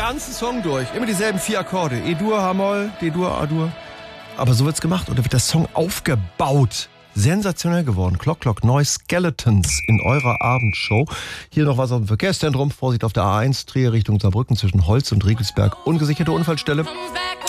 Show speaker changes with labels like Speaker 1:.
Speaker 1: ganzen Song durch. Immer dieselben 4 Akkorde. E-Dur, H-Moll, D-Dur, A-Dur. Aber so wird's gemacht und da wird der Song aufgebaut. Sensationell geworden. Clock Clock Neu Skeletons in eurer Abendshow. Hier noch was auf dem Verkehrszentrum. Vorsicht auf der A1, Trier Richtung Saarbrücken zwischen Holz und Riegelsberg. Ungesicherte Unfallstelle.